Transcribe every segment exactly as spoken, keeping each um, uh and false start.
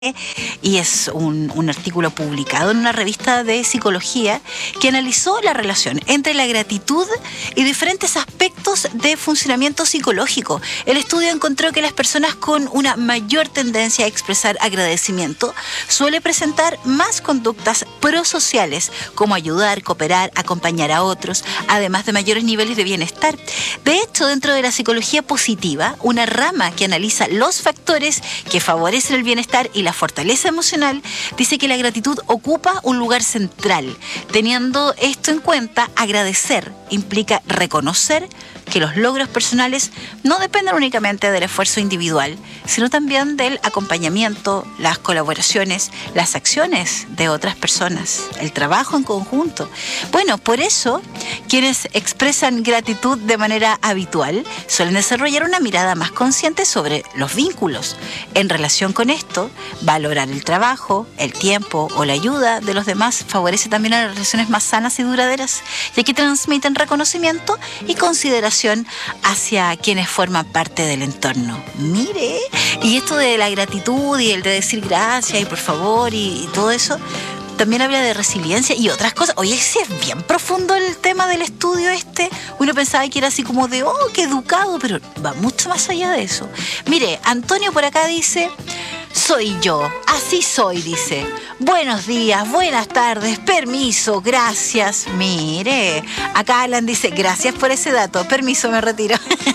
Y es un, un artículo publicado en una revista de psicología que analizó la relación entre la gratitud y diferentes aspectos de funcionamiento psicológico. El estudio encontró que las personas con una mayor tendencia a expresar agradecimiento suele presentar más conductas prosociales, como ayudar, cooperar, acompañar a otros, además de mayores niveles de bienestar. De hecho, dentro de la psicología positiva, una rama que analiza los factores que favorecen el bienestar y la fortaleza emocional, dice que la gratitud ocupa un lugar central. Teniendo esto en cuenta, agradecer implica reconocer que los logros personales no dependen únicamente del esfuerzo individual, sino también del acompañamiento, las colaboraciones, las acciones de otras personas, el trabajo en conjunto. Bueno, por eso, quienes expresan gratitud de manera habitual suelen desarrollar una mirada más consciente sobre los vínculos. En relación con esto, valorar el trabajo, el tiempo o la ayuda de los demás favorece también a las relaciones más sanas y duraderas, ya que transmiten reconocimiento y consideración hacia quienes forman parte del entorno. Mire, y esto de la gratitud y el de decir gracias y por favor y, y todo eso, también habla de resiliencia y otras cosas. Oye, sí es bien profundo el tema del estudio este. Uno pensaba que era así como de, oh, qué educado, pero va mucho más allá de eso. Mire, Antonio por acá dice... Soy yo, así soy, dice. Buenos días, buenas tardes, permiso, gracias. Mire, acá Alan dice, gracias por ese dato, permiso, me retiro.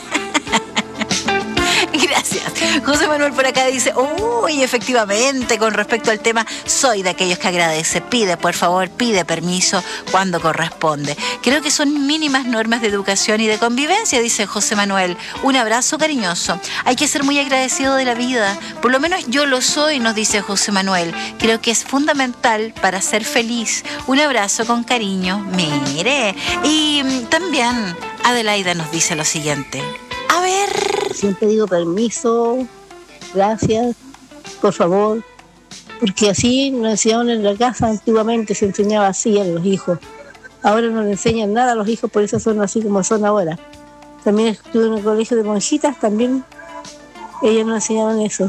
Gracias. José Manuel por acá dice, uy, efectivamente, con respecto al tema, soy de aquellos que agradece, pide, por favor, pide permiso cuando corresponde. Creo que son mínimas normas de educación y de convivencia, dice José Manuel. Un abrazo cariñoso. Hay que ser muy agradecido de la vida. Por lo menos yo lo soy, nos dice José Manuel. Creo que es fundamental para ser feliz. Un abrazo con cariño. Mire. Y también Adelaida nos dice lo siguiente. A ver... Siempre digo permiso, gracias, por favor, porque así nos enseñaban en la casa, antiguamente se enseñaba así a los hijos. Ahora no le enseñan nada a los hijos, por eso son así como son ahora. También estuve en el colegio de monjitas, también ellas nos enseñaban eso.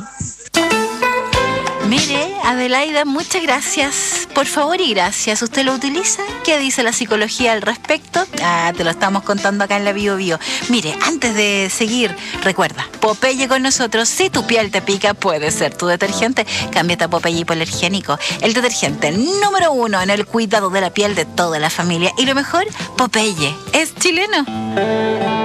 Mire, Adelaida, muchas gracias. Por favor y gracias. ¿Usted lo utiliza? ¿Qué dice la psicología al respecto? Ah, te lo estamos contando acá en la Bio Bio. Mire, antes de seguir, recuerda, Popeye con nosotros. Si tu piel te pica, puede ser tu detergente. Cámbiate a Popeye hipoalergénico. El detergente número uno en el cuidado de la piel de toda la familia. Y lo mejor, Popeye es chileno.